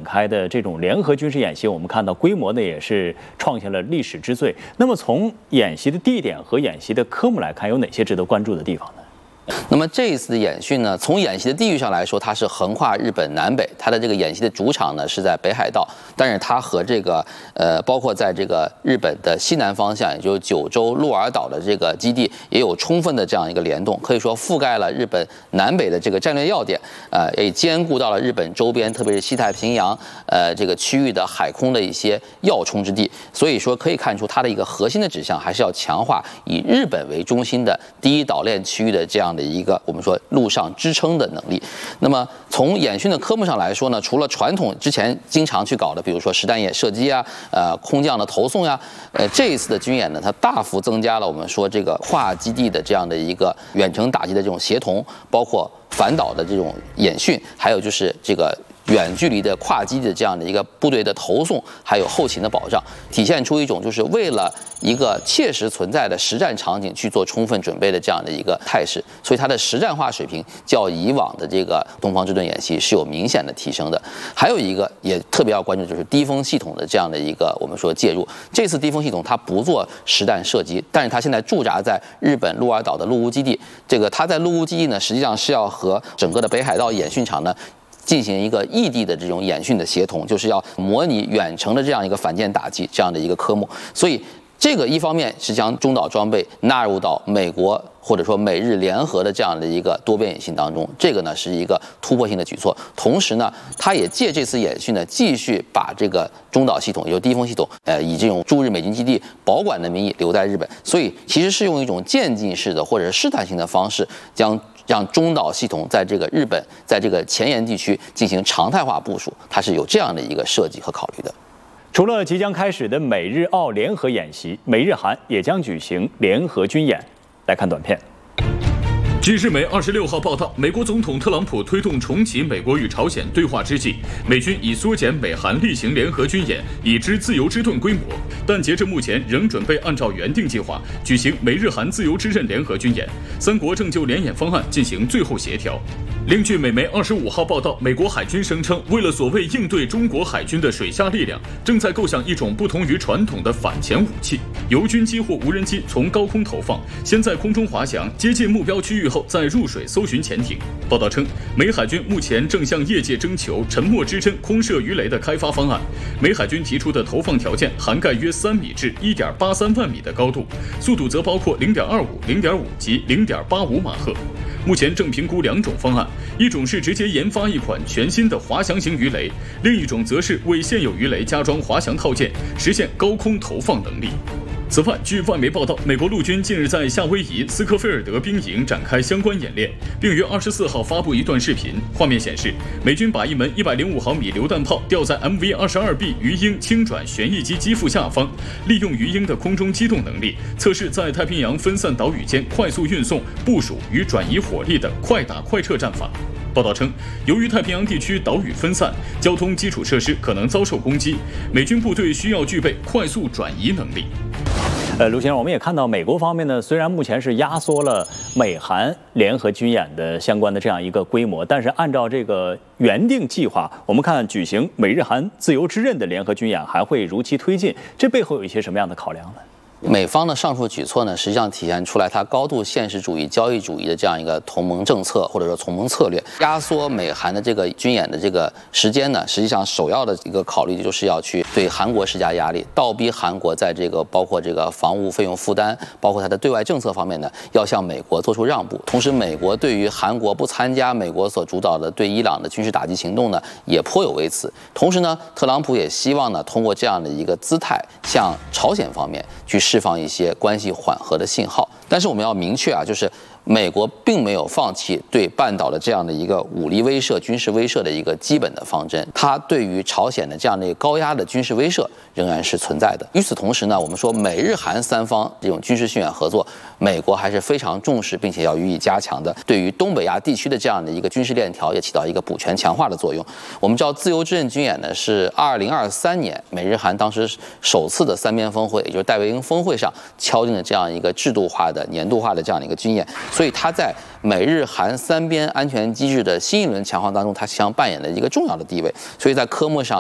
开的这种联合军事演习，我们看到规模呢也是创下了历史之最。那么从演习的地点和演习的科目来看，有哪些值得关注的地方呢？ 那么这一次的演训呢，从演习的地域上来说，它是横跨日本南北，它的这个演习的主场呢是在北海道，但是它和这个包括在这个日本的西南方向，也就是九州鹿儿岛的这个基地，也有充分的这样一个联动，可以说覆盖了日本南北的这个战略要点，也兼顾到了日本周边，特别是西太平洋这个区域的海空的一些要冲之地，所以说可以看出它的一个核心的指向还是要强化以日本为中心的第一岛链区域的这样的一个我们说陆上支撑的能力。那么从演训的科目上来说呢，除了传统之前经常去搞的，比如说实弹演射击啊，空降的投送呀，这一次的军演呢，它大幅增加了我们说这个跨基地的这样的一个远程打击的这种协同，包括反导的这种演训，还有就是这个远距离的跨基地的这样的一个部队的投送，还有后勤的保障，体现出一种就是为了一个切实存在的实战场景去做充分准备的这样的一个态势，所以它的实战化水平较以往的这个东方之盾演习是有明显的提升的。还有一个也特别要关注，就是低风系统的这样的一个我们说介入。这次低风系统它不做实弹射击，但是它现在驻扎在日本鹿儿岛的陆屋基地，这个它在陆屋基地呢，实际上是要和整个的北海道演训场呢进行一个异地的这种演训的协同，就是要模拟远程的这样一个反舰打击这样的一个科目。所以这个一方面是将中岛装备纳入到美国或者说美日联合的这样的一个多边演训当中，这个呢是一个突破性的举措。同时呢，它也借这次演训呢，继续把这个中岛系统，也就是低风系统，以这种驻日美军基地保管的名义留在日本。所以其实是用一种渐进式的或者是试探性的方式，让中岛系统在这个日本在这个前沿地区进行常态化部署，它是有这样的一个设计和考虑的。 除了即将开始的美日澳联合演习，美日韩也将举行联合军演。来看短片。 据日媒26号报道，美国总统特朗普推动重启美国与朝鲜对话之际，美军已缩减美韩例行联合军演已知自由之盾规模，但截至目前仍准备按照原定计划举行美日韩自由之刃联合军演，三国正就联演方案进行最后协调。另据美媒25号报道，美国海军声称，为了所谓应对中国海军的水下力量，正在构想一种不同于传统的反潜武器，由军机或无人机从高空投放，先在空中滑翔，接近目标区域后再入水搜寻潜艇。报道称，美海军目前正向业界征求沉默之针空射鱼雷的开发方案。美海军提出的投放条件涵盖约3米至1.83万米的高度，速度则包括0.25、0.5及0.85马赫。目前正评估2种方案，一种是直接研发一款全新的滑翔型鱼雷，另一种则是为现有鱼雷加装滑翔套件，实现高空投放能力。此外，据外媒报道，美国陆军近日在夏威夷斯科菲尔德兵营展开相关演练，并于24号发布一段视频。画面显示，美军把一门105毫米榴弹炮吊在 MV-22B 鱼鹰轻转旋翼机机腹下方，利用鱼鹰的空中机动能力，测试在太平洋分散岛屿间快速运送、部署与转移火力的快打快撤战法。报道称，由于太平洋地区岛屿分散，交通基础设施可能遭受攻击，美军部队需要具备快速转移能力。 卢先生，我们也看到美国方面呢，虽然目前是压缩了美韩联合军演的相关的这样一个规模，但是按照这个原定计划，我们看举行美日韩自由之刃的联合军演还会如期推进，这背后有一些什么样的考量呢？ 美方的上述举措呢，实际上体现出来它高度现实主义、交易主义的这样一个同盟政策，或者说同盟策略。压缩美韩的这个军演的这个时间呢，实际上首要的一个考虑就是要去对韩国施加压力，倒逼韩国在这个包括这个防务费用负担，包括它的对外政策方面呢，要向美国做出让步。同时，美国对于韩国不参加美国所主导的对伊朗的军事打击行动呢，也颇有微词。同时呢，特朗普也希望呢，通过这样的一个姿态，向朝鲜方面去释放一些关系缓和的信号。但是我们要明确啊，就是美国并没有放弃对半岛的这样的一个武力威慑、军事威慑的一个基本的方针，它对于朝鲜的这样的一个高压的军事威慑仍然是存在的。与此同时呢，我们说美日韩三方这种军事训练合作，美国还是非常重视并且要予以加强的。对于东北亚地区的这样的一个军事链条也起到一个补全强化的作用。我们知道自由之刃军演呢是2023年美日韩当时首次的三边峰会，也就是戴维营峰会上敲定的这样一个制度化的年度化的这样的一个军演，所以它在美日韩三边安全机制的新一轮强化当中，它将扮演了一个重要的地位。所以在科目上